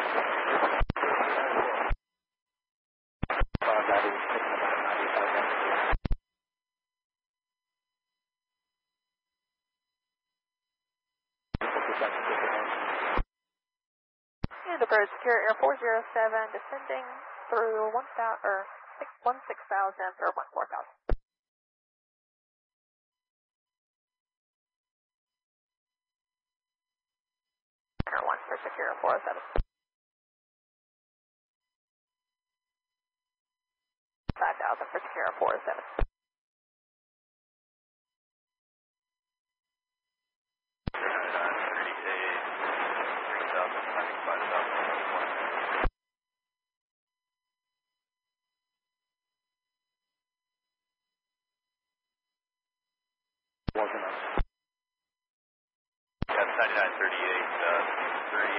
And approach secure air 407, descending through 16,000 or 14,000. Center 1 for secure 407. 5,000 for secure 407. That's 9938,